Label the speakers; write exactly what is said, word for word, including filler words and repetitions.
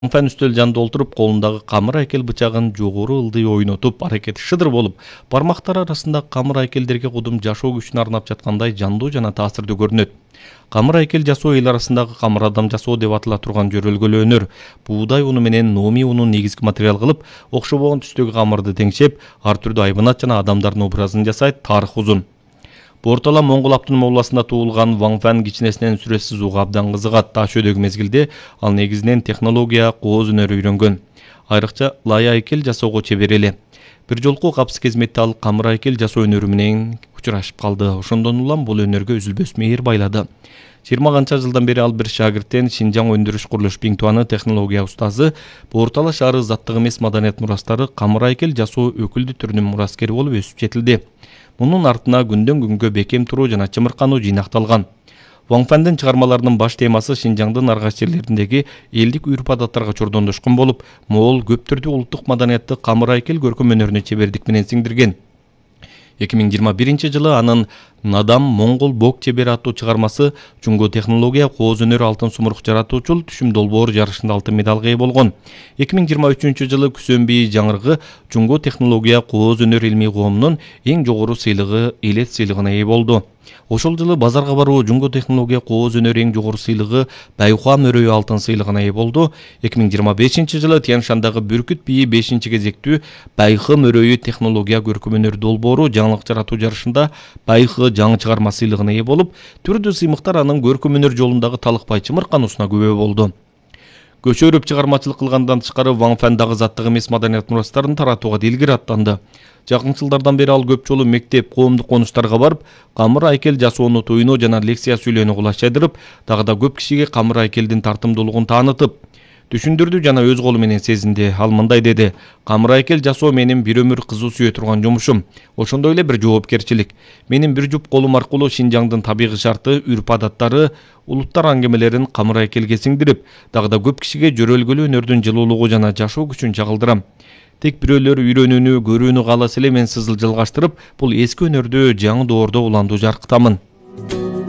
Speaker 1: Фан үстөл жанында олтуруп, колундагы камыр айкел бычагын жогору ылдый ойнотуп, аракети шыдыр болуп, бармактар арасында камыр айкелдерге кудум жашоо күчүн арнап жаткандай жандуу жана таасирдүү көрүнөт. Камыр айкел жасоо эл арасындагы камыр адам жасоо деп атыла турган жөрөлгөлүү өнөр. Буудай уну менен номи унун негизги материал кылып, окшобогон түстөгү камырды теңшеп, ар түрдүү айбанат жана адамдардын образын жасайт. Тарых узун. Бортала Моңгол Автономдук областында туулган Ван Фан кичинесинен сүрөт сызууга абдан кызыгат. Таш өдөгү мезгилде ал негизинен технология, кооз өнөрү үйрөнгөн. Айрыкча лай айкел жасоого чебер эле. Бир жолку капсыз кезметте ал камыр айкел жасоо өнөрү менен учурашып калды. Ошондон улам бул өнөргө үзүлбөс мейир байлады. жыйырма канча жылдан бери ал бир шагирттен Шинжаң өндүрүш курулуш Биңтуаны технология устазы, Бортала шаары заттык эмес маданият мурастары камыр айкел жасоо өкүлдүү түрүнүн мураскери болуп өсүп жетилди. Мунун артына күндөн күнгө бекем туруу жана чымыркануу жыйнакталган. Ван Фандын чыгармаларынын баш темасы Шинжаңдын аргаш жерлериндеги элдик үрп-адаттарга чордондошкон болуп, могол көп түрдүү улуттук маданиятты камыр айкел көркөм өнөрүнө чебердик менен сиңдирген. эки миң жыйырма биринчи жылы анын Надам Моңгол бок чебери аттуу чыгармасы Жунго технология кооз өнөрү алтын сумурук жаратуучул түшүм долбоор жарышында алтын медалга ээ болгон. эки миң жыйырма үчүнчү жылы Күсөнбий жаңыргы Жунго технология кооз өнөр илмий коомунун эң жогору сыйлыгы элет сыйлыгына ээ болду. Ошол жылы базарга баруу Жунго технология кооз өнөр эң жогору сыйлыгы Байхуа мөрөйү алтын сыйлыгына ээ болду. эки миң жыйырма бешинчи жылы Тянь-Шандагы Бүркүт бийи бешинчи кезектүү Байхы мөрөйү технология көркөм өнөр долбоору жаңылык жаратуу жарышында Байхы жаңы чыгарма сыйлыгына ээ болуп, түрдүү сыймыктар анын көркөм өнөр жолундагы талыкпай чымыркануусуна күбө болду. Көчөрүп чыгармачылык кылгандан тышкары Ван Фандагы заттык эмес маданият мурастарын таратууга дилгир аттанды. Жакын жылдардан бери ал көп жолу мектеп, коомдук конуштарга барып, камыр айкел жасоону туйноо жана лекция сүйлөөнү кулаш жайдырып, дагы да көп кишиге камыр айкелдин тартымдуулугун таанытып, түшүндүрдү жана өз колу менен сезинди. Ал мындай деди: камыр айкел жасоо менин бир өмүр кызуу сүйө турган жумушум. Ошондой эле бир жоопкерчилик. Менин бир жуп колум аркылуу Шинжаңдын табигый шарты, үрп-адаттары, улуттар аңгемелерин камыр айкелге сиңдирип, дагы да көп кишиге жөрөлгөлүү өнөрдүн жылуулугу жана жашоо күчүн чагылдырам. Тек бирөөлөр үйрөнүүнү, көрүүнү кааласа эле мен сызыл жалгаштырып, бул эски өнөрдү жаңы доордо уландуу жаркытамын.